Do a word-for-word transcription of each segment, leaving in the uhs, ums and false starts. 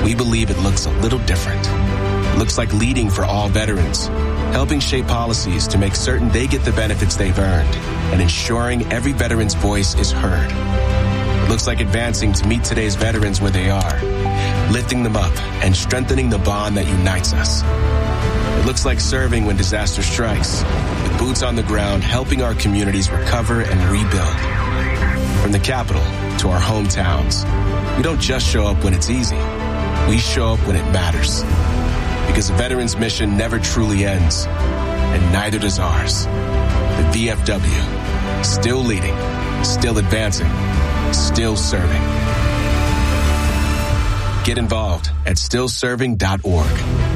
we believe it looks a little different. It looks like leading for all veterans, helping shape policies to make certain they get the benefits they've earned, and ensuring every veteran's voice is heard. It looks like advancing to meet today's veterans where they are, lifting them up and strengthening the bond that unites us. It looks like serving when disaster strikes, with boots on the ground helping our communities recover and rebuild. From the Capitol to our hometowns, we don't just show up when it's easy. We show up when it matters. Because the veterans' mission never truly ends, and neither does ours. The V F W, still leading, still advancing, still serving. Get involved at still serving dot org.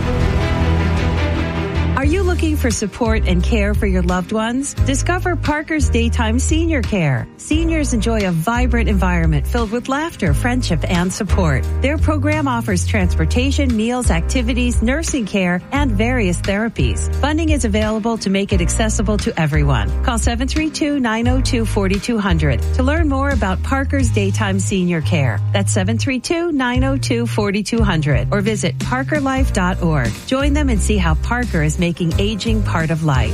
Are you looking for support and care for your loved ones? Discover Parker's Daytime Senior Care. Seniors enjoy a vibrant environment filled with laughter, friendship, and support. Their program offers transportation, meals, activities, nursing care, and various therapies. Funding is available to make it accessible to everyone. Call seven three two, nine oh two, four two zero zero to learn more about Parker's Daytime Senior Care. That's seven three two, nine oh two, four two zero zero or visit parker life dot org. Join them and see how Parker is making making aging part of life.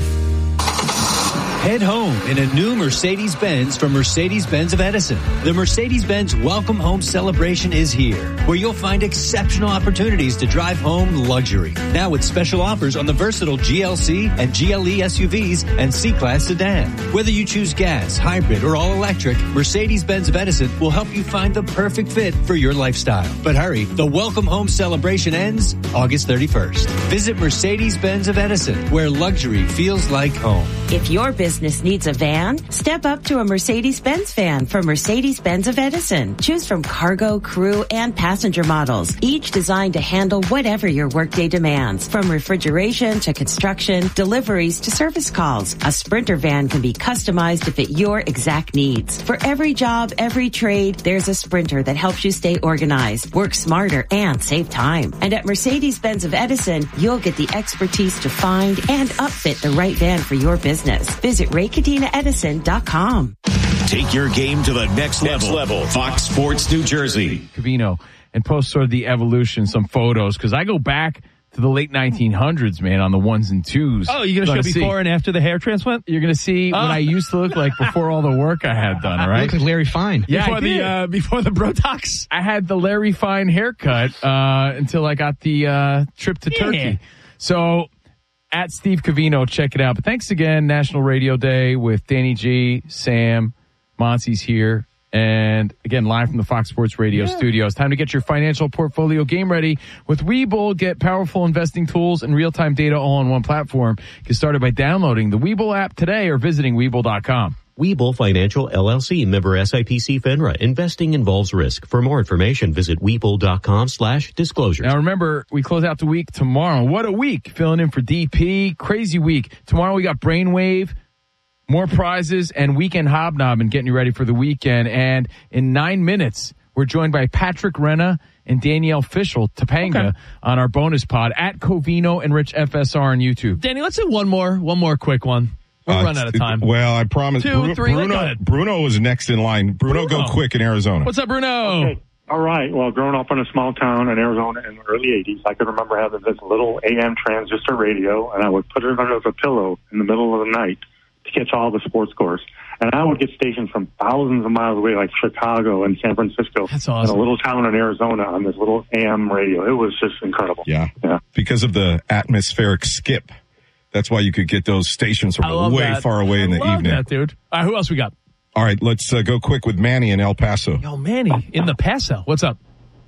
Head home in a new Mercedes-Benz from Mercedes-Benz of Edison. The Mercedes-Benz Welcome Home Celebration is here, where you'll find exceptional opportunities to drive home luxury. Now with special offers on the versatile G L C and G L E S U Vs and C-Class sedan. Whether you choose gas, hybrid, or all-electric, Mercedes-Benz of Edison will help you find the perfect fit for your lifestyle. But hurry, the Welcome Home Celebration ends August thirty-first. Visit Mercedes-Benz of Edison, where luxury feels like home. If your business needs a van, step up to a Mercedes-Benz van from Mercedes-Benz of Edison. Choose from cargo, crew, and passenger models, each designed to handle whatever your workday demands. From refrigeration to construction, deliveries to service calls, a Sprinter van can be customized to fit your exact needs. For every job, every trade, there's a Sprinter that helps you stay organized, work smarter, and save time. And at Mercedes-Benz of Edison, you'll get the expertise to find and upfit the right van for your business. Visit ray katina edison dot com. Take your game to the next, next level. level. Fox Sports New Jersey. Covino, and post sort of the evolution, some photos, because I go back to the late nineteen hundreds, man, on the ones and twos. Oh, you're going to show before see. and after the hair transplant? You're going to see oh. what I used to look like before all the work I had done, all right? You look like Larry Fine. Yeah, before the uh, before the Botox. I had the Larry Fine haircut uh, until I got the uh, trip to yeah. Turkey. So, at Steve Covino, check it out. But thanks again, National Radio Day with Danny G, Sam, Monsi's here. And again, live from the Fox Sports Radio yeah. studios. Time to get your financial portfolio game ready with Webull. Get powerful investing tools and real-time data all on one platform. Get started by downloading the Webull app today or visiting Webull dot com. Webull Financial, L L C, member S I P C FINRA. Investing involves risk. For more information, visit Webull dot com slash disclosures. Now remember, we close out the week tomorrow. What a week. Filling in for D P. Crazy week. Tomorrow we got Brainwave, more prizes, and Weekend Hobnob, and getting you ready for the weekend. And in nine minutes, we're joined by Patrick Renna and Danielle Fishel, Topanga, okay. on our bonus pod at Covino and Rich F S R on YouTube. Danny, let's do one more, one more quick one. We'll uh, run out of time. Well, I promise. Two, Bruno, three, Bruno, Bruno is next in line. Bruno, Bruno, go quick in Arizona. What's up, Bruno? Okay. All right. Well, growing up in a small town in Arizona in the early eighties, I could remember having this little A M transistor radio, and I would put it under the pillow in the middle of the night to catch all the sports scores. And I would get stations from thousands of miles away, like Chicago and San Francisco. That's awesome. In a little town in Arizona on this little A M radio. It was just incredible. Yeah. yeah. Because of the atmospheric skip. That's why you could get those stations from way that. far away I in the love evening. That, dude. All right, who else we got? All right, let's uh, go quick with Manny in El Paso. Yo, Manny in the Paso. What's up?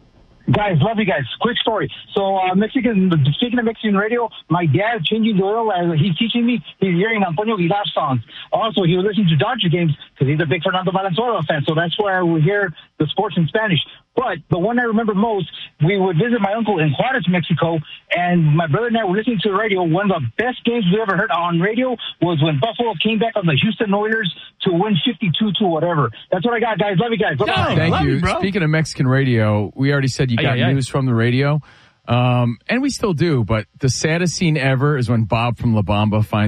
Guys, love you guys. Quick story. So, uh, Mexican, speaking of Mexican radio, my dad changing the oil as he's teaching me, he's hearing Antonio Aguilar songs. Also, he was listening to Dodger games because he's a big Fernando Valenzuela fan. So that's where we hear the sports in Spanish. But the one I remember most, we would visit my uncle in Juarez, Mexico, and my brother and I were listening to the radio. One of the best games we ever heard on radio was when Buffalo came back on the Houston Oilers to win fifty-two to whatever. That's what I got, guys. Love you guys. Bye-bye. Thank Love you. you, bro. Speaking of Mexican radio, we already said you got aye, aye, news aye. from the radio. Um, and we still do, but the saddest scene ever is when Bob from La Bamba finds out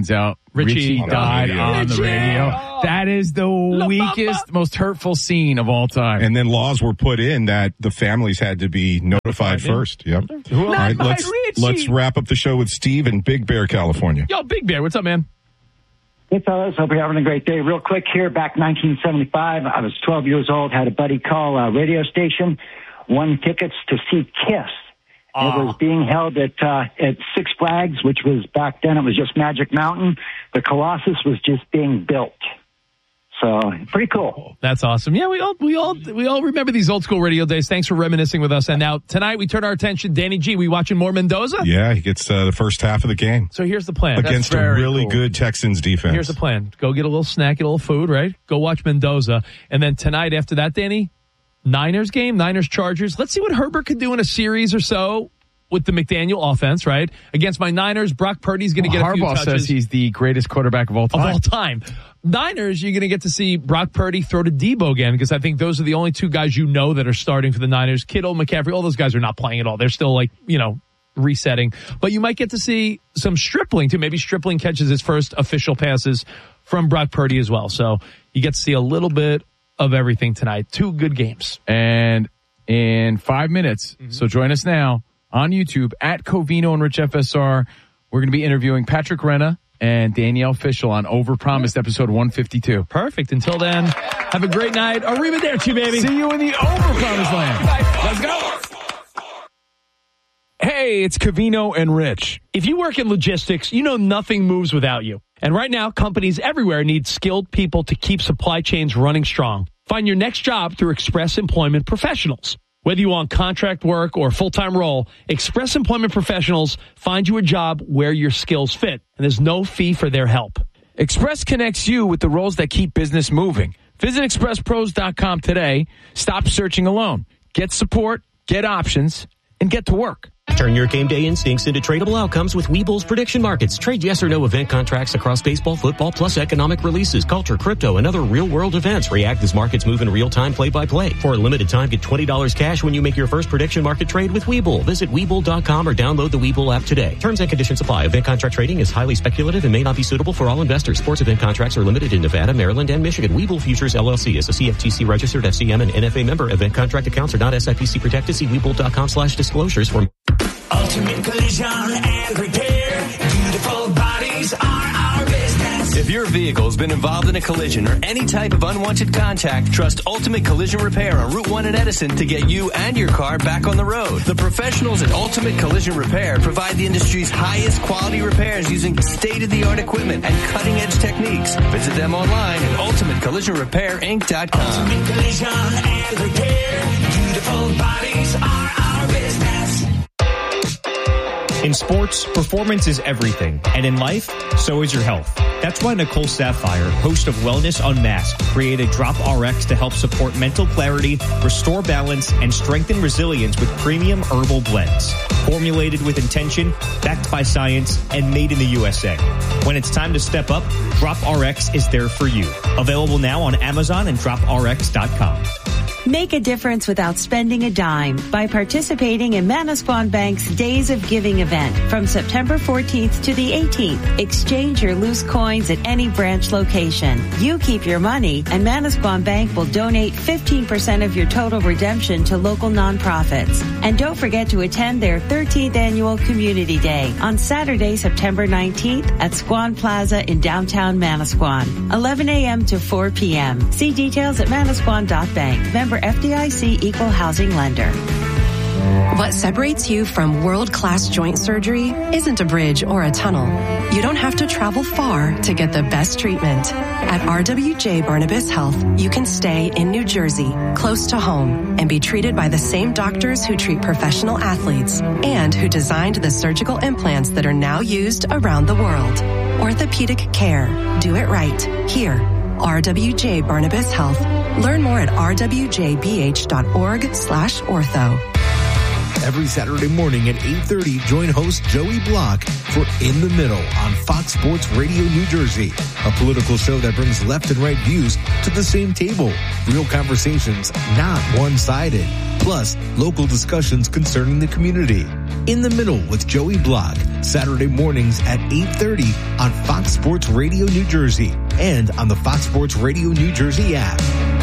Richie, Richie died on the on the radio. radio. Oh. That is the La weakest, Bamba. most hurtful scene of all time. And then laws were put in that the families had to be notified first. Yep. All right, my let's, Richie. let's wrap up the show with Steve in Big Bear, California. Yo, Big Bear, what's up, man? Hey, fellas. Hope you're having a great day. Real quick here, back nineteen seventy-five, I was twelve years old, had a buddy call a radio station, won tickets to see KISS. Oh. It was being held at uh, at Six Flags, which was back then, it was just Magic Mountain. The Colossus was just being built. So, pretty cool. That's awesome. Yeah, we all we all we all remember these old school radio days. Thanks for reminiscing with us. And now tonight we turn our attention. Danny G, we watching more Mendoza? Yeah, he gets uh, the first half of the game So here's the plan. against a very really cool. good Texans defense. Here's the plan. Go get a little snack, get a little food, right? Go watch Mendoza. And then tonight after that, Danny, Niners game, Niners Chargers. Let's see what Herbert could do in a series or so with the McDaniel offense, right? Against my Niners, Brock Purdy's going to Well, get a few Harbaugh touches. says he's the greatest quarterback of all of time. all time. Niners, you're going to get to see Brock Purdy throw to Debo again because I think those are the only two guys you know that are starting for the Niners. Kittle, McCaffrey, all those guys are not playing at all. They're still like, you know, resetting. But you might get to see some Stripling too. Maybe Stripling catches his first official passes from Brock Purdy as well. So you get to see a little bit of everything tonight. Two good games. And in five minutes, Mm-hmm. so join us now on YouTube at Covino and Rich F S R. We're going to be interviewing Patrick Renna and Danielle Fishel on Overpromised episode one fifty-two. Perfect. Until then, have a great night. Arrivederci, baby. See you in the Overpromised land. Let's go. Hey, it's Covino and Rich. If you work in logistics, you know nothing moves without you. And right now, companies everywhere need skilled people to keep supply chains running strong. Find your next job through Express Employment Professionals. Whether you want contract work or a full-time role, Express Employment Professionals find you a job where your skills fit, and there's no fee for their help. Express connects you with the roles that keep business moving. Visit express pros dot com today. Stop searching alone. Get support, get options, and get to work. Turn your game day instincts into tradable outcomes with Webull's prediction markets. Trade yes or no event contracts across baseball, football, plus economic releases, culture, crypto, and other real-world events. React as markets move in real time, play-by-play. For a limited time, get twenty dollars cash when you make your first prediction market trade with Webull. Visit Webull dot com or download the Webull app today. Terms and conditions apply. Event contract trading is highly speculative and may not be suitable for all investors. Sports event contracts are limited in Nevada, Maryland, and Michigan. Webull Futures, L L C is a C F T C registered F C M and N F A member. Event contract accounts are not S I P C protected. See Webull dot com slash disclosures for Ultimate Collision and Repair. Beautiful bodies are our business. If your vehicle has been involved in a collision or any type of unwanted contact, trust Ultimate Collision Repair on Route one in Edison to get you and your car back on the road. The professionals at Ultimate Collision Repair provide the industry's highest quality repairs using state-of-the-art equipment and cutting-edge techniques. Visit them online at ultimate collision repair inc dot com. Ultimate Collision and Repair. Beautiful bodies are our business. In sports, performance is everything, and in life, so is your health. That's why Nicole Sapphire, host of Wellness Unmasked, created Drop R X to help support mental clarity, restore balance, and strengthen resilience with premium herbal blends. Formulated with intention, backed by science, and made in the U S A. When it's time to step up, Drop R X is there for you. Available now on Amazon and drop R X dot com. Make a difference without spending a dime by participating in Manasquan Bank's Days of Giving event from September fourteenth to the eighteenth. Exchange your loose coins at any branch location. You keep your money, and Manasquan Bank will donate fifteen percent of your total redemption to local nonprofits. And don't forget to attend their thirteenth annual Community Day on Saturday, September nineteenth at Squan Plaza in downtown Manasquan, eleven a.m. to four p.m. See details at manasquan dot bank. Member F D I C Equal Housing Lender. What separates you from world-class joint surgery isn't a bridge or a tunnel. You don't have to travel far to get the best treatment. At R W J Barnabas Health, you can stay in New Jersey, close to home, and be treated by the same doctors who treat professional athletes and who designed the surgical implants that are now used around the world. Orthopedic care. Do it right. Here. R W J Barnabas Health. Learn more at r w j b h dot org slash ortho. Every Saturday morning at eight thirty, join host Joey Block for In the Middle on Fox Sports Radio New Jersey, a political show that brings left and right views to the same table. Real conversations, not one-sided. Plus, local discussions concerning the community. In the Middle with Joey Block, Saturday mornings at eight thirty on Fox Sports Radio New Jersey and on the Fox Sports Radio New Jersey app.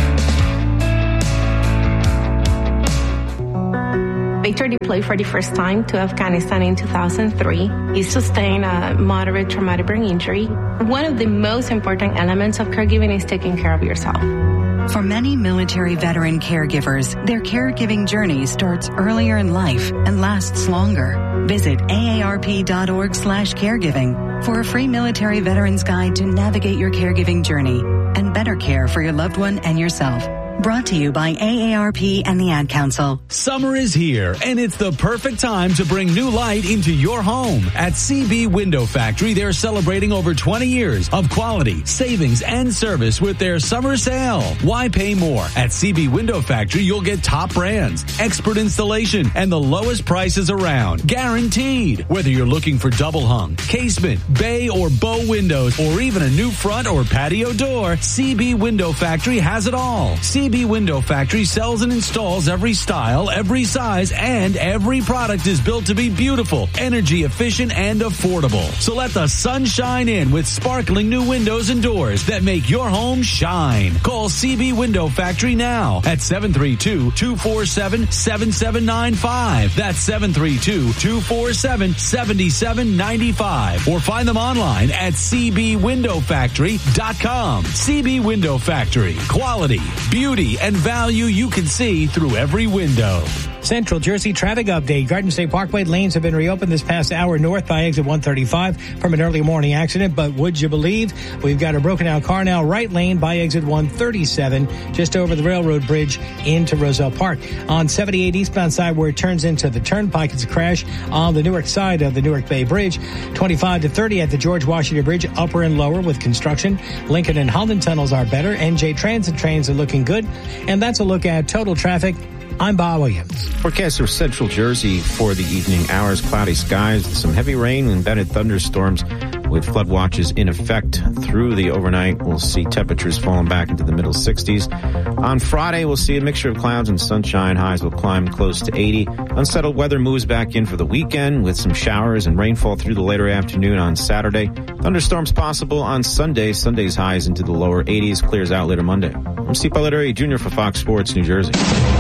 Victor deployed for the first time to Afghanistan in two thousand three. He sustained a moderate traumatic brain injury. One of the most important elements of caregiving is taking care of yourself. For many military veteran caregivers, their caregiving journey starts earlier in life and lasts longer. Visit A A R P dot org slash caregiving for a free military veterans guide to navigate your caregiving journey and better care for your loved one and yourself. Brought to you by A A R P and the Ad Council. Summer is here, and it's the perfect time to bring new light into your home. At C B Window Factory, they're celebrating over twenty years of quality, savings, and service with their summer sale. Why pay more? At C B Window Factory, you'll get top brands, expert installation, and the lowest prices around. Guaranteed. Whether you're looking for double hung, casement, bay, or bow windows, or even a new front or patio door, C B Window Factory has it all. C B Window Factory sells and installs every style, every size, and every product is built to be beautiful, energy efficient, and affordable. So let the sun shine in with sparkling new windows and doors that make your home shine. Call C B Window Factory now at seven three two, two four seven, seven seven nine five. That's seven three two, two four seven, seven seven nine five. Or find them online at c b window factory dot com. C B Window Factory. Quality, beauty, and value you can see through every window. Central Jersey traffic update. Garden State Parkway lanes have been reopened this past hour north by exit one thirty-five from an early morning accident. But would you believe we've got a broken out car now right lane by exit one thirty-seven just over the railroad bridge into Roselle Park. On seventy-eight eastbound side where it turns into the turnpike, it's a crash on the Newark side of the Newark Bay Bridge. twenty-five to thirty at the George Washington Bridge, upper and lower with construction. Lincoln and Holland tunnels are better. N J Transit trains are looking good. And that's a look at total traffic. I'm Bob Williams. Forecast for Central Jersey for the evening hours. Cloudy skies, some heavy rain and embedded thunderstorms with flood watches in effect through the overnight. We'll see temperatures falling back into the middle sixties. On Friday, we'll see a mixture of clouds and sunshine. Highs will climb close to eighty. Unsettled weather moves back in for the weekend with some showers and rainfall through the later afternoon on Saturday. Thunderstorms possible on Sunday. Sunday's highs into the lower eighties. Clears out later Monday. I'm Steve Polidori, Junior for Fox Sports New Jersey.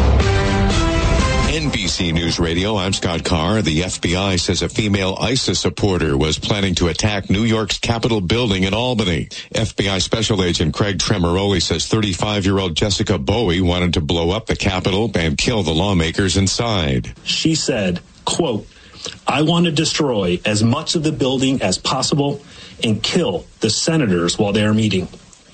N B C News Radio, I'm Scott Carr. The F B I says a female ISIS supporter was planning to attack New York's Capitol building in Albany. F B I Special Agent Craig Tremoroli says thirty-five-year-old Jessica Bowie wanted to blow up the Capitol and kill the lawmakers inside. She said, quote, I want to destroy as much of the building as possible and kill the senators while they are meeting.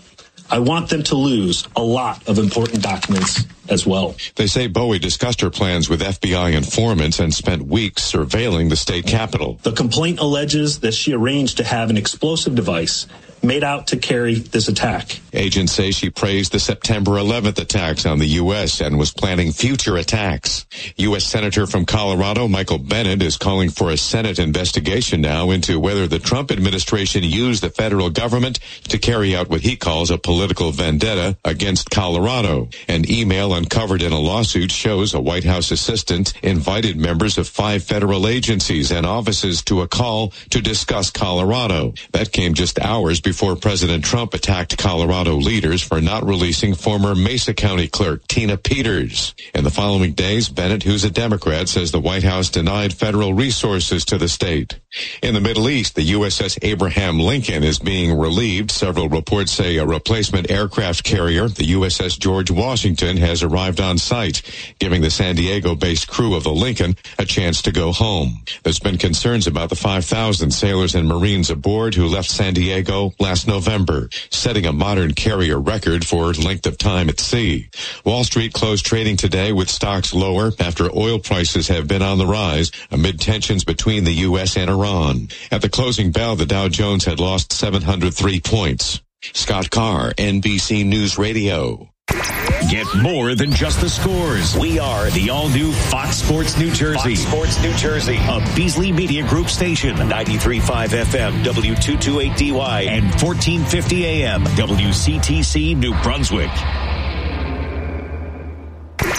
I want them to lose a lot of important documents as well. They say Bowie discussed her plans with F B I informants and spent weeks surveilling the state capitol. The complaint alleges that she arranged to have an explosive device made out to carry this attack. Agents say she praised the September eleventh attacks on the U S and was planning future attacks. U S Senator from Colorado, Michael Bennet, is calling for a Senate investigation now into whether the Trump administration used the federal government to carry out what he calls a political vendetta against Colorado. An email uncovered in a lawsuit shows a White House assistant invited members of five federal agencies and offices to a call to discuss Colorado. That came just hours before Before President Trump attacked Colorado leaders for not releasing former Mesa County clerk Tina Peters. In the following days, Bennett, who's a Democrat, says the White House denied federal resources to the state. In the Middle East, the U S S Abraham Lincoln is being relieved. Several reports say a replacement aircraft carrier, the U S S George Washington, has arrived on site, giving the San Diego-based crew of the Lincoln a chance to go home. There's been concerns about the five thousand sailors and Marines aboard who left San Diego last November, setting a modern carrier record for length of time at sea. Wall Street closed trading today with stocks lower after oil prices have been on the rise amid tensions between the U S and Iran. At the closing bell, the Dow Jones had lost seven hundred three points. Scott Carr, N B C News Radio. Get more than just the scores. We are the all-new Fox Sports New Jersey. Fox Sports New Jersey. A Beasley Media Group station. ninety-three point five F M, W two twenty-eight D Y, and fourteen fifty A M, W C T C New Brunswick.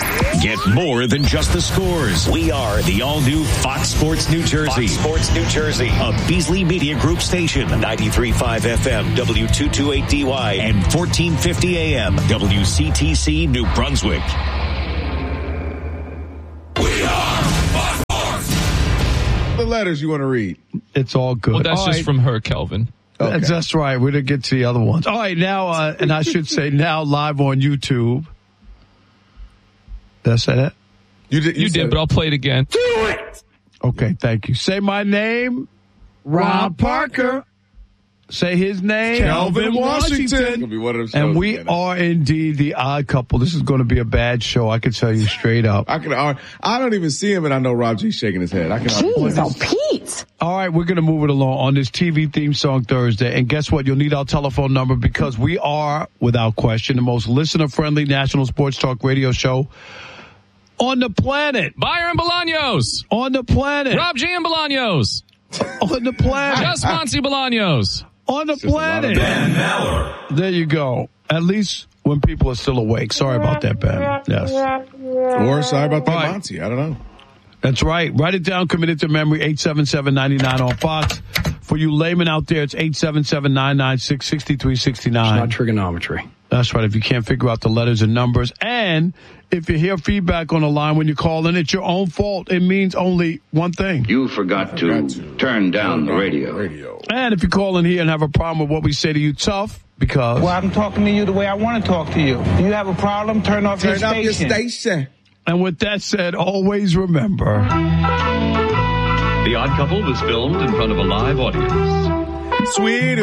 Get more than just the scores. We are the all-new Fox Sports New Jersey. Fox Sports New Jersey. A Beasley Media Group station. ninety-three point five F M, W two twenty-eight D Y, and fourteen fifty A M, W C T C New Brunswick. The letters you want to read. It's all good. Well, that's all just right. from her, Kelvin. Okay. That's, that's right. We didn't get to the other ones. All right, now, uh, and I should say now live on YouTube. Did I say that? You did, you, you did, but I'll play it again. Do it! Okay, thank you. Say my name. Rob Parker. Say his name. Kelvin Washington. It's gonna be one of them shows And we again. are indeed the odd couple. This is going to be a bad show. I can tell you straight up. I can. I don't even see him, and I know Rob G's shaking his head. I can. Jeez, oh, Pete. All right, we're going to move it along on this T V theme song Thursday. And guess what? You'll need our telephone number because we are, without question, the most listener-friendly national sports talk radio show on the planet. Byron Bolaños. On the planet. Rob G and Bolaños. On the planet. Just Monty Bolaños. On the planet. Ben Maller. There you go. At least when people are still awake. Sorry about that, Ben. Yes. Or sorry about that, Right. Monty. I don't know. That's right. Write it down. Commit it to memory. eight seven seven, nine nine on Fox. For you laymen out there, it's eight seven seven, nine nine six, six three six nine. Not trigonometry. That's right. If you can't figure out the letters and numbers. And if you hear feedback on the line when you call in, it's your own fault. It means only one thing. You forgot to turn down the radio. And if you call in here and have a problem with what we say to you, tough, because... Well, I'm talking to you the way I want to talk to you. You have a problem, turn off Turn your off station. your station. And with that said, always remember... The Odd Couple was filmed in front of a live audience. Sweet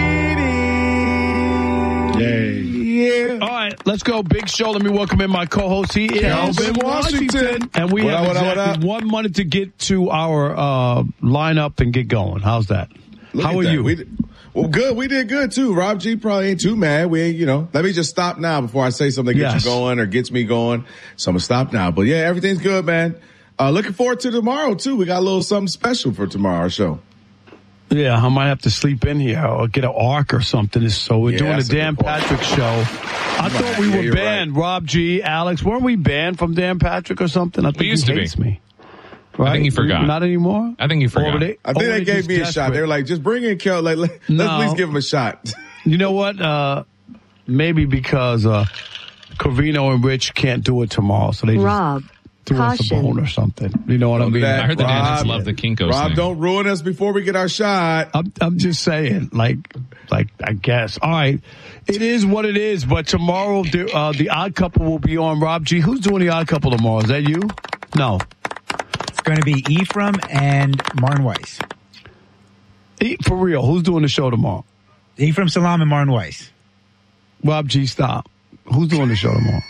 Yay. Yeah. All right, let's go. Big show. Let me welcome in my co-host. He is Kelvin Washington. And we What have up, what up, what exactly one minute to get to our uh, lineup and get going. How's that? Look How at are that. you? We did, well, good. We did good too. Rob G probably ain't too mad. We ain't, you know, let me just stop now before I say something that gets Yes. you going or gets me going. So I'm gonna stop now. But yeah, everything's good, man. Uh, looking forward to tomorrow too. We got a little something special for tomorrow's show. Yeah, I might have to sleep in here or get an arc or something. So we're Yeah, doing the that's a Dan good point. Patrick show. I thought we Yeah, were you're banned. Rob G, Alex, weren't we banned from Dan Patrick or something? I think used he to be. hates me. Right? I think he forgot. Not anymore? I think you forgot. Or they- I think or they they gave just me a shot. desperate? They were like, just bring in Kel. Like, let, No. let's at least give him a shot. You know what? Uh, maybe because uh, Covino and Rich can't do it tomorrow, so they just Rob, threw us a caution. bone or something. You know what I Don't do mean? that. I heard the Rob, Dancers love the Kinko's Rob, thing. don't ruin us before we get our shot. I'm, I'm just saying, like, like I guess. All right, it is what it is. But tomorrow, the, uh, the Odd Couple will be on. Rob G, who's doing the Odd Couple tomorrow? Is that you? No, It's going to be Ephraim and Martin Weiss. E- for real. Who's doing the show tomorrow? Ephraim Salam and Martin Weiss. Rob G, stop. Who's doing the show tomorrow?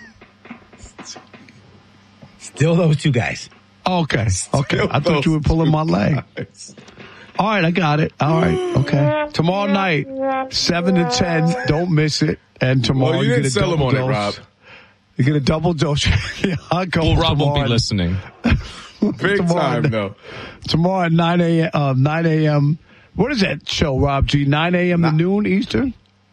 Still those two guys. Okay, okay. I thought you were pulling my leg. All right, I got it. All right, okay. Tomorrow night, seven to ten. Don't miss it. And tomorrow Well, you you didn't get a sell him double on it, dose. Rob. You get a double dose. Yeah, I'll go Well, Rob won't tomorrow. be listening. Big Tomorrow time, night- though. Tomorrow at nine a.m. Uh, nine a.m. What is that show, Rob G? nine a.m. to noon Eastern?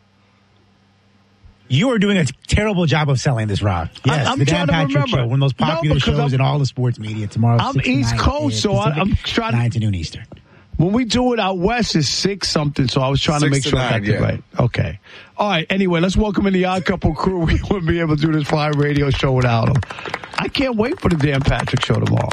You are doing a terrible job of selling this, Rob. Yes, I'm the trying Dan to Patrick remember. Show, one of the most No, popular because shows I'm- in all the sports media tomorrow. I'm six to East nine Coast, so I- Pacific, I'm trying- nine to noon Eastern. When we do it out west, it's six something, so I was trying to Six make to sure I nine, got it yeah. right. Okay. All right. Anyway, let's welcome in the Odd Couple crew. We wouldn't be able to do this fine radio show without them. I can't wait for the Dan Patrick show tomorrow.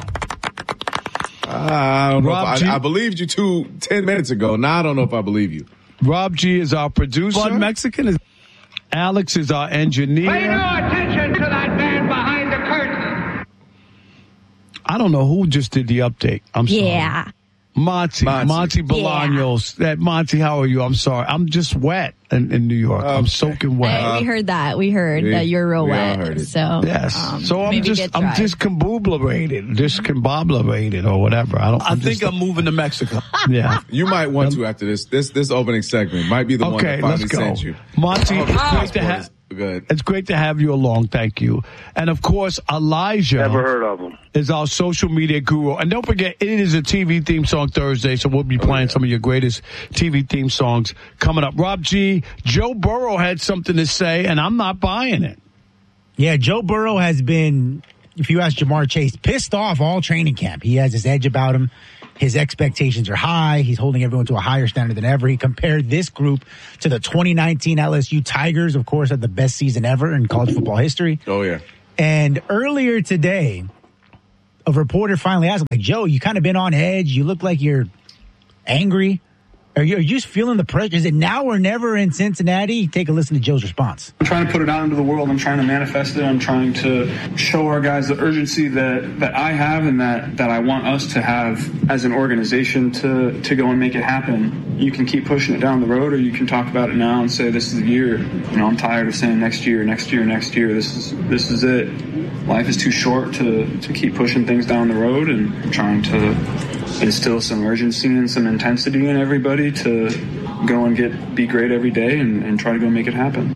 I don't know. Rob If G- I, I believed you two ten minutes ago. Now I don't know if I believe you. Rob G is our producer. Bud Mexican is. Alex is our engineer. Pay no attention to that man behind the curtain. I don't know who just did the update. I'm sorry. Yeah. Monty, Monty. Monty Bolaños. That Monty, how are you? I'm sorry. I'm just wet in, in New York. I'm soaking wet. Hey, we heard that. We heard we- that you're real we all wet. heard it. So Yes. um, so I'm maybe just get I'm dry. discombobulated, discombobulated or whatever. I don't. I I'm think just, I'm moving to Mexico. Yeah. You might want to after this. This this opening segment might be the one Okay, that finally let's go. sent you. Monty, I hope it's this great to passport have. is Good. It's great to have you along. Thank you. And of course, Elijah. Never heard of him. Is our social media guru. And don't forget, it is a T V theme song Thursday, so we'll be playing oh, yeah. some of your greatest T V theme songs coming up. Rob G, Joe Burrow had something to say, and I'm not buying it. Yeah, Joe Burrow has been if you ask Jamar Chase, pissed off all training camp. He has this edge about him. His expectations are high. He's holding everyone to a higher standard than ever. He compared this group to the twenty nineteen L S U Tigers, of course, had the best season ever in college football history. Oh, yeah. And earlier today, a reporter finally asked him, like, Joe, you kind of been on edge. You look like you're angry. Are you, are you just feeling the pressure? Is it now or never in Cincinnati? Take a listen to Joe's response. I'm trying to put it out into the world. I'm trying to manifest it. I'm trying to show our guys the urgency that, that I have and that, that I want us to have as an organization to, to go and make it happen. You can keep pushing it down the road, or you can talk about it now and say, this is the year. You know, I'm tired of saying next year, next year, next year. This is, this is it. Life is too short to, to keep pushing things down the road, and I'm trying to instill some urgency and some intensity in everybody to go and get be great every day and, and try to go make it happen.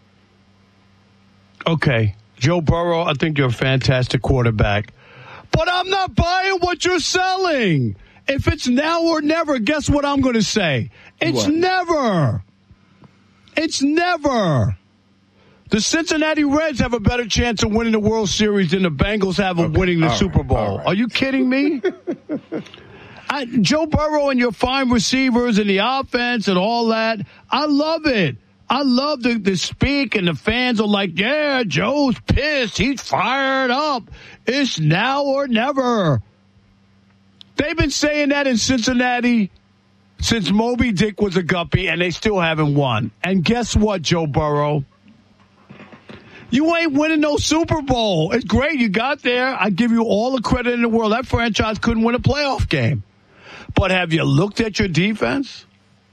Okay, Joe Burrow, I think you're a fantastic quarterback, but I'm not buying what you're selling. If it's now or never, guess what I'm going to say? It's what? never. It's never. The Cincinnati Reds have a better chance of winning the World Series than the Bengals have of okay. winning the all Super right, Bowl. Right. Are you kidding me? I, Joe Burrow and your fine receivers and the offense and all that, I love it. I love the, the speak, and the fans are like, yeah, Joe's pissed. He's fired up. It's now or never. They've been saying that in Cincinnati since Moby Dick was a guppy, and they still haven't won. And guess what, Joe Burrow? You ain't winning no Super Bowl. It's great you got there. I give you all the credit in the world. That franchise couldn't win a playoff game. But have you looked at your defense?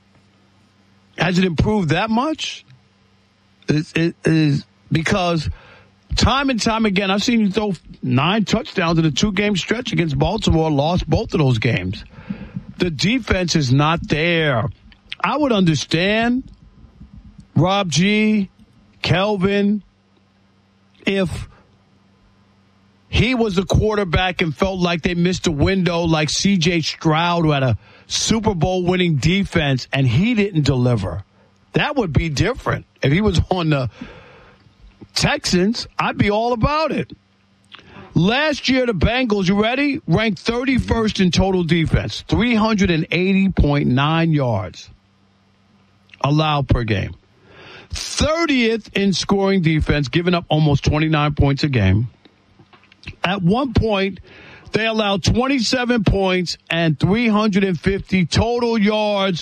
Has it improved that much? It, it is because time and time again, I've seen you throw nine touchdowns in a two-game stretch against Baltimore, lost both of those games. The defense is not there. I would understand Rob G, Kelvin, if he was the quarterback and felt like they missed a window like C J Stroud, who had a Super Bowl winning defense, and he didn't deliver. That would be different. If he was on the Texans, I'd be all about it. Last year, the Bengals, you ready? Ranked thirty-first in total defense, three hundred eighty point nine yards allowed per game. thirtieth in scoring defense, giving up almost twenty-nine points a game. At one point, they allowed twenty-seven points and three hundred fifty total yards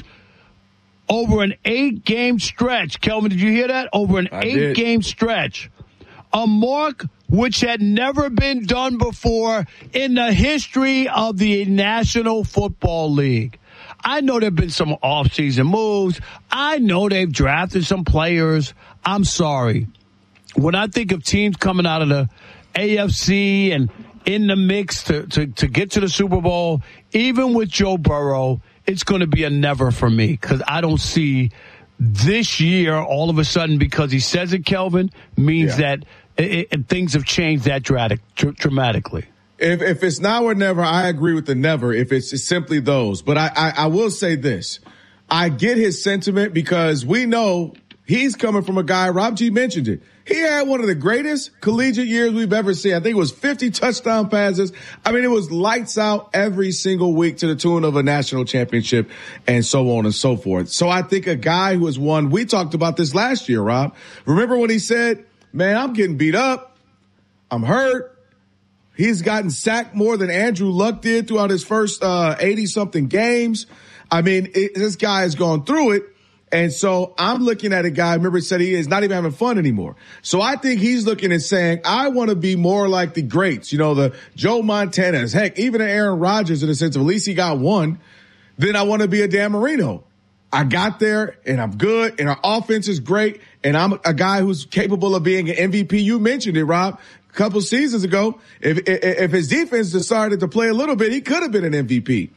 over an eight-game stretch. Kelvin, did you hear that? Over an eight-game stretch. A mark which had never been done before in the history of the National Football League. I know there have been some off-season moves. I know they've drafted some players. I'm sorry. When I think of teams coming out of the A F C and in the mix to, to, to get to the Super Bowl, even with Joe Burrow, it's going to be a never for me, because I don't see this year all of a sudden, because he says it, Kelvin, means yeah. that it, it, things have changed that dramatic, dr- dramatically. If if it's now or never, I agree with the never. If it's, it's simply those. But I, I, I will say this. I get his sentiment, because we know he's coming from a guy, Rob G mentioned it. He had one of the greatest collegiate years we've ever seen. I think it was fifty touchdown passes. I mean, it was lights out every single week to the tune of a national championship and so on and so forth. So I think a guy who has won, we talked about this last year, Rob. Remember when he said, man, I'm getting beat up. I'm hurt. He's gotten sacked more than Andrew Luck did throughout his first uh eighty-something games. I mean, it, this guy has gone through it. And so I'm looking at a guy, remember, he said he is not even having fun anymore. So I think he's looking and saying, I want to be more like the greats, you know, the Joe Montanas, heck, even Aaron Rodgers, in the sense of at least he got one. Then I want to be a Dan Marino. I got there and I'm good and our offense is great. And I'm a guy who's capable of being an M V P. You mentioned it, Rob, a couple seasons ago. If, if, if his defense decided to play a little bit, he could have been an M V P.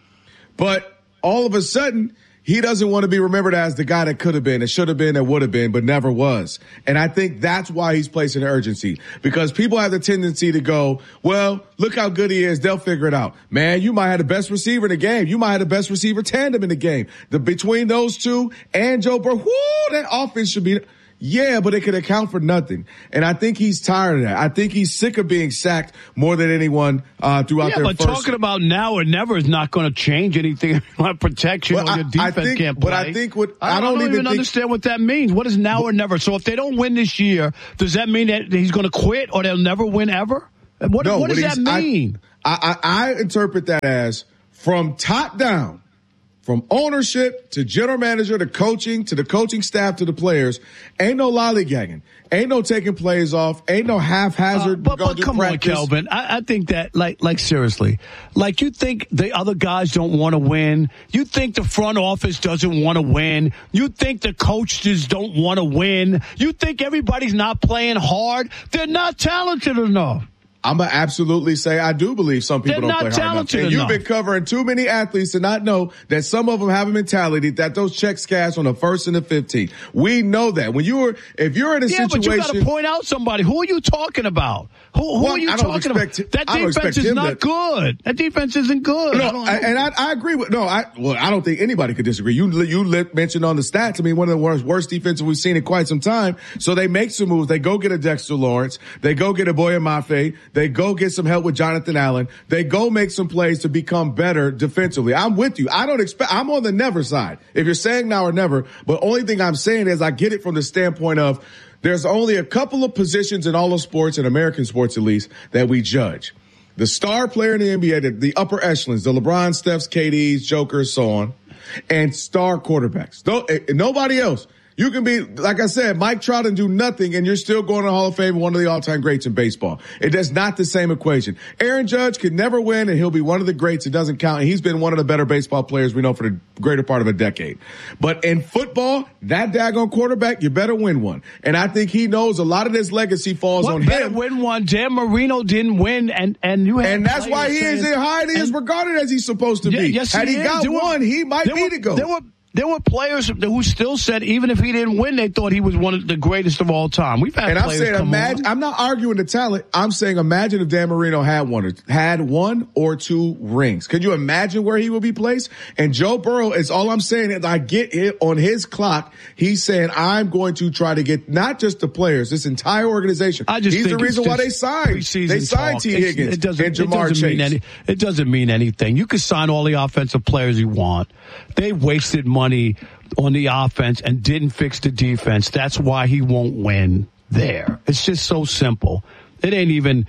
But all of a sudden, he doesn't want to be remembered as the guy that could have been, that should have been, that would have been, but never was. And I think that's why he's placing urgency, because people have the tendency to go, well, look how good he is. They'll figure it out. Man, you might have the best receiver in the game. You might have the best receiver tandem in the game. The between those two and Joe Burrow, whoo, that offense should be. Yeah, but it could account for nothing. And I think he's tired of that. I think he's sick of being sacked more than anyone uh, throughout yeah, their but first. talking about now or never is not going to change anything on protection Well, or your I- defense I think- can't play. but I think what- I I don't, don't even, even think- understand what that means. What is now or never? So if they don't win this year, does that mean that he's going to quit or they'll never win ever? What, No, what does he's- that mean? I, I, I interpret that as from top down, from ownership to general manager to coaching to the coaching staff to the players, ain't no lollygagging. Ain't no taking plays off. Ain't no haphazard. Uh, but go but do come practice. on, Kelvin. I, I think that, like, like seriously, like you think the other guys don't want to win. You think the front office doesn't want to win. You think the coaches don't want to win. You think everybody's not playing hard. They're not talented enough. I'm going to absolutely say I do believe some people They're don't not play hard enough. talented And you've enough. been covering too many athletes to not know that some of them have a mentality that those checks cash on the first and the fifteenth. We know that. When you were, if you're in a Yeah, situation. but you got to point out somebody. Who are you talking about? Who, who Well, are you I don't talking expect- about? That I don't defense expect is him not to- good. That defense isn't good. No, I don't- I- and I, I agree with no. I well, I don't think anybody could disagree. You you lit, mentioned on the stats. I mean, one of the worst, worst defenses we've seen in quite some time. So they make some moves. They go get a Dexter Lawrence. They go get a Boya Mafe. They go get some help with Jonathan Allen. They go make some plays to become better defensively. I'm with you. I don't expect. I'm on the never side. If you're saying now or never, but only thing I'm saying is I get it from the standpoint of there's only a couple of positions in all of sports, in American sports at least, that we judge. The star player in the N B A, the, the upper echelons, the LeBron, Stephs, K Ds, Jokers, so on, and star quarterbacks. No, eh, nobody else. You can be, like I said, Mike Trout and do nothing, and you're still going to the Hall of Fame, one of the all-time greats in baseball. It is not the same equation. Aaron Judge could never win, and he'll be one of the greats. It doesn't count, and he's been one of the better baseball players we know for the greater part of a decade. But in football, that daggone quarterback, you better win one. And I think he knows a lot of this legacy falls What on better him. win one? Dan Marino didn't win, and and you had And that's why players he is saying- as highly as regarded as he's supposed to Yeah, be. yes, Had he, is. got There were- one, he might there be were- to go. There were there were players who still said even if he didn't win, they thought he was one of the greatest of all time. We've had And I'm players saying, come imagine, on. I'm not arguing the talent. I'm saying, imagine if Dan Marino had one, or, had one or two rings. Could you imagine where he would be placed? And Joe Burrow is all I'm saying is I get it on his clock. He's saying, I'm going to try to get not just the players, this entire organization. I just He's think the reason it's why they just signed. preseason They signed talk. T. It's- Higgins it doesn't, and it Jamar doesn't mean Chase. any, it doesn't mean anything. You can sign all the offensive players you want. They wasted money on the offense and didn't fix the defense. That's why he won't win there. It's just so simple. It ain't even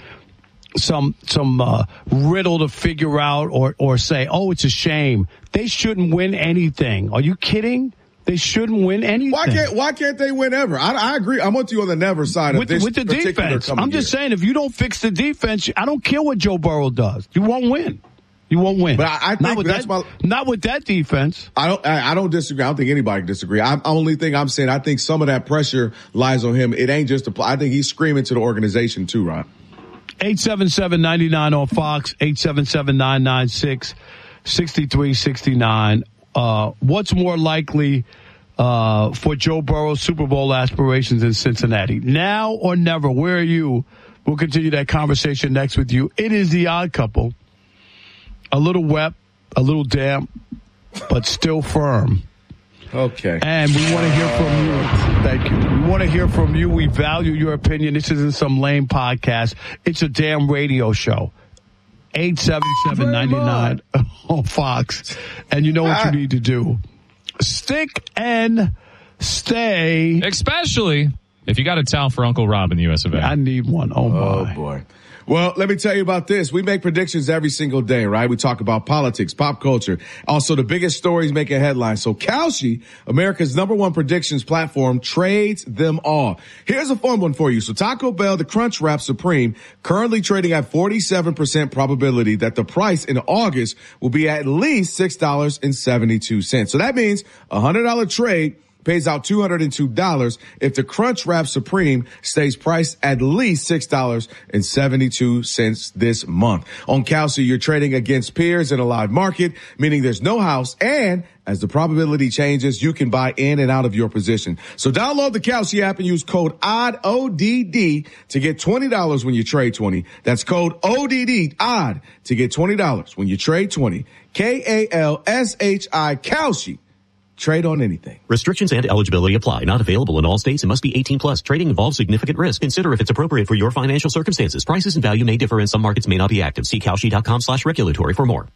some some uh, riddle to figure out or or say, oh, it's a shame. They shouldn't win anything. Are you kidding? They shouldn't win anything. Why can't Why can't they win ever? I, I agree. I'm with you on the never side with, of this with the particular defense? coming I'm just year. saying, if you don't fix the defense, I don't care what Joe Burrow does. You won't win. You won't win. But I, I think not with that's that, my. Not with that defense. I don't. I, I don't disagree. I don't think anybody can disagree. I'm only thing I'm saying. I think some of that pressure lies on him. It ain't just a. I think he's screaming to the organization too, Ron. eight seven seven, nine nine on Fox. eight seven seven, nine nine six, six three six nine. Uh, what's more likely uh, for Joe Burrow's Super Bowl aspirations in Cincinnati? Now or never? Where are you? We'll continue that conversation next with you. It is the Odd Couple. A little wet, a little damp, but still firm. Okay. And we want to hear from you. Thank you. We want to hear from you. We value your opinion. This isn't some lame podcast. It's a damn radio show. eight seven seven, nine nine on Fox. And you know what you need to do. Stick and stay. Especially if you got a towel for Uncle Rob in the U S of A. I need one. Oh, Oh my. boy. Well, let me tell you about this. We make predictions every single day, right? We talk about politics, pop culture, also the biggest stories making headlines. So Kalshi, America's number one predictions platform, trades them all. Here's a fun one for you. So Taco Bell, the Crunchwrap Supreme, currently trading at forty-seven percent probability that the price in August will be at least six dollars and seventy-two cents. So that means a one hundred dollars trade pays out two hundred two dollars if the Crunchwrap Supreme stays priced at least six dollars and seventy-two cents this month. On Kalshi, you're trading against peers in a live market, meaning there's no house, and as the probability changes, you can buy in and out of your position. So download the Kalshi app and use code O D D, O D D, to get twenty dollars when you trade twenty. That's code O D D, O D D, to get twenty dollars when you trade twenty. K A L S H I, Kalshi. Trade on anything. Restrictions and eligibility apply. Not available in all states and must be eighteen plus. Trading involves significant risk. Consider if it's appropriate for your financial circumstances. Prices and value may differ and some markets may not be active. See Kalshi.com slash regulatory for more.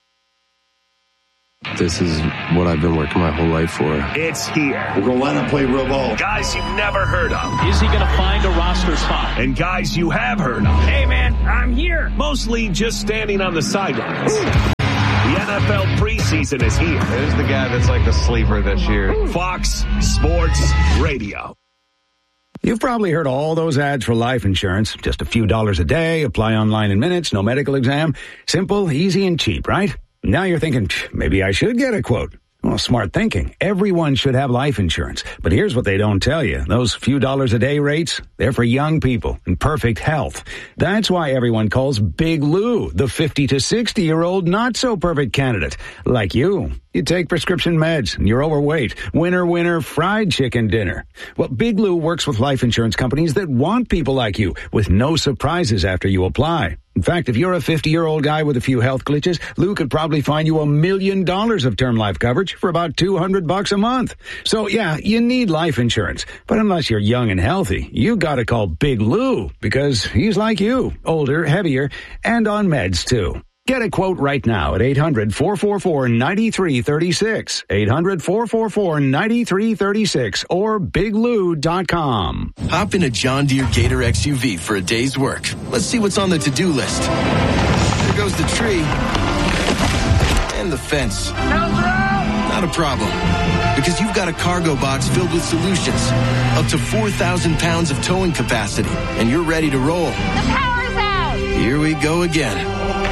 This is what I've been working my whole life for. It's here. We're going to line up, play real ball. Guys you've never heard of. Is he going to find a roster spot? And guys you have heard of. Hey, man, I'm here. Mostly just standing on the sidelines. The N F L preseason is here. Who's the guy that's like the sleeper this year? Fox Sports Radio. You've probably heard all those ads for life insurance. Just a few dollars a day, apply online in minutes, no medical exam. Simple, easy, and cheap, right? Now you're thinking, maybe I should get a quote. Well, smart thinking. Everyone should have life insurance. But here's what they don't tell you. Those few dollars a day rates, they're for young people in perfect health. That's why everyone calls Big Lou the fifty to sixty-year-old not-so-perfect candidate. Like you. You take prescription meds and you're overweight. Winner, winner, fried chicken dinner. Well, Big Lou works with life insurance companies that want people like you with no surprises after you apply. In fact, if you're a fifty-year-old guy with a few health glitches, Lou could probably find you a million dollars of term life coverage for about two hundred bucks a month. So yeah, you need life insurance. But unless you're young and healthy, you gotta call Big Lou because he's like you, older, heavier, and on meds too. Get a quote right now at eight hundred, four four four, nine three three six, eight hundred, four four four, nine three three six, or big lou dot com. Hop in a John Deere Gator X U V for a day's work. Let's see what's on the to-do list. There goes the tree. And the fence. Not a problem. Because you've got a cargo box filled with solutions. Up to four thousand pounds of towing capacity. And you're ready to roll. The power's out! Here we go again.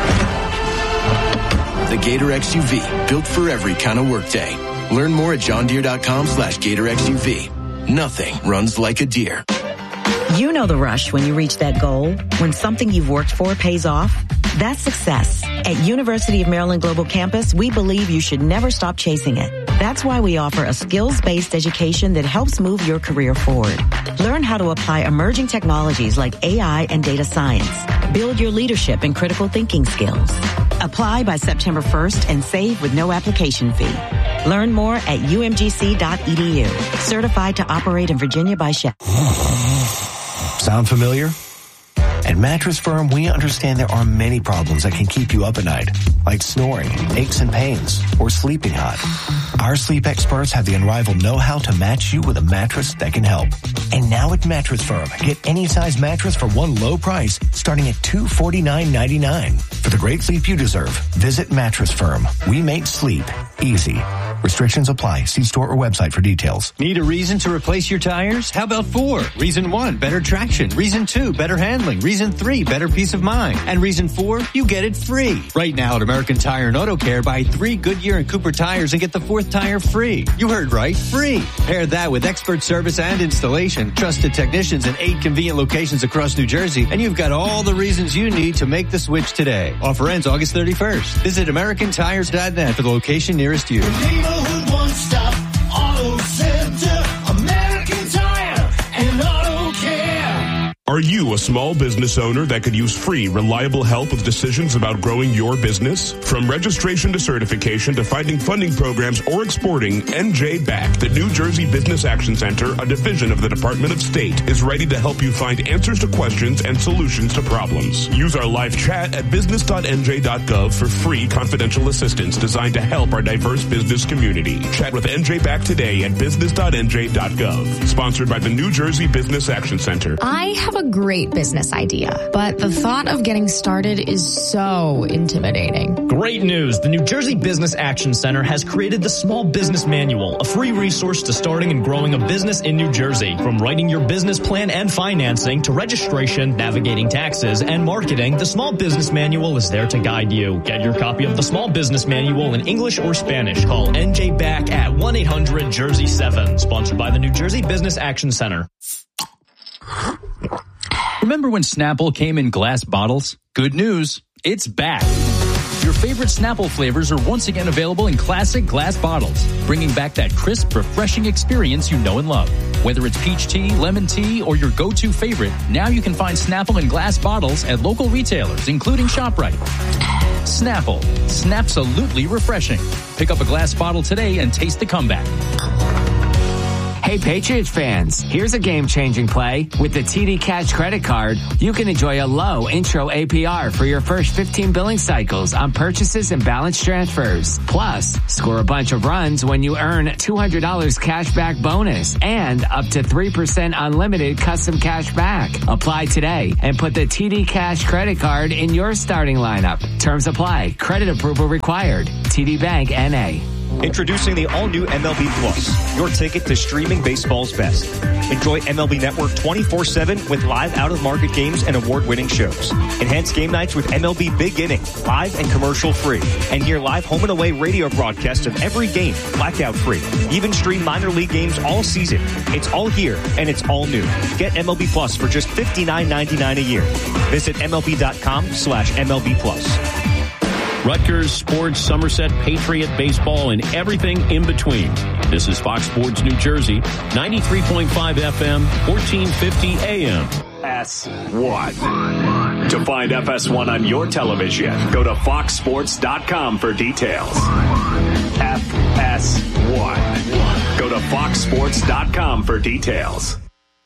The Gator X U V, built for every kind of workday. Learn more at johndeere.com slash Gator X U V. Nothing runs like a deer. You know the rush when you reach that goal, when something you've worked for pays off. That's success. At University of Maryland Global Campus, we believe you should never stop chasing it. That's why we offer a skills-based education that helps move your career forward. Learn how to apply emerging technologies like A I and data science. Build your leadership and critical thinking skills. Apply by September first and save with no application fee. Learn more at u m g c dot e d u. Certified to operate in Virginia by Shell. Sound familiar? At Mattress Firm, we understand there are many problems that can keep you up at night, like snoring, aches and pains, or sleeping hot. Our sleep experts have the unrivaled know-how to match you with a mattress that can help. And now at Mattress Firm, get any size mattress for one low price, starting at two hundred forty-nine ninety-nine. For the great sleep you deserve, visit Mattress Firm. We make sleep easy. Restrictions apply. See store or website for details. Need a reason to replace your tires? How about four? Reason one, better traction. Reason two, better handling. Reason three, better peace of mind. And reason four, you get it free. Right now at American Tire and Auto Care, buy three Goodyear and Cooper tires and get the fourth tire free. You heard right, free. Pair that with expert service and installation, trusted technicians in eight convenient locations across New Jersey, and you've got all the reasons you need to make the switch today. Offer ends August thirty-first. Visit American Tires dot net for the location nearest you. Neighborhood one-stop auto center, American Tire and Auto Care. Are you a small business owner that could use free, reliable help with decisions about growing your business? From registration to certification to finding funding programs or exporting, N J B A C, the New Jersey Business Action Center, a division of the Department of State, is ready to help you find answers to questions and solutions to problems. Use our live chat at business dot n j dot gov for free confidential assistance designed to help our diverse business community. Chat with N J B A C today at business dot n j dot gov. Sponsored by the New Jersey Business Action Center. I have a great business idea, but the thought of getting started is so intimidating. Great news. The New Jersey Business Action Center has created the Small Business Manual, a free resource to starting and growing a business in New Jersey. From writing your business plan and financing to registration, navigating taxes, and marketing, the Small Business Manual is there to guide you. Get your copy of the Small Business Manual in English or Spanish. Call N J B A C at one eight hundred Jersey seven. Sponsored by the New Jersey Business Action Center. Remember when Snapple came in glass bottles? Good news, it's back. Your favorite Snapple flavors are once again available in classic glass bottles, bringing back that crisp, refreshing experience you know and love. Whether it's peach tea, lemon tea, or your go-to favorite, now you can find Snapple in glass bottles at local retailers, including ShopRite. Snapple. Snapsalutely refreshing. Pick up a glass bottle today and taste the comeback. Hey Patriots fans, here's a game-changing play. With the T D Cash credit card, you can enjoy a low intro A P R for your first fifteen billing cycles on purchases and balance transfers. Plus, score a bunch of runs when you earn two hundred dollars cash back bonus and up to three percent unlimited custom cash back. Apply today and put the T D Cash credit card in your starting lineup. Terms apply. Credit approval required. T D Bank N A. Introducing the all-new M L B Plus, your ticket to streaming baseball's best. Enjoy M L B Network twenty-four seven with live out-of-market games and award-winning shows. Enhance game nights with M L B Big Inning, live and commercial-free. And hear live home and away radio broadcasts of every game, blackout-free. Even stream minor league games all season. It's all here, and it's all new. Get M L B Plus for just fifty-nine ninety-nine a year. Visit MLB.com slash MLB Plus. Rutgers, sports, Somerset, Patriot, baseball, and everything in between. This is Fox Sports New Jersey, ninety-three point five F M, fourteen fifty A M. S one. To find F S one on your television, go to fox sports dot com for details. F S one. Go to fox sports dot com for details.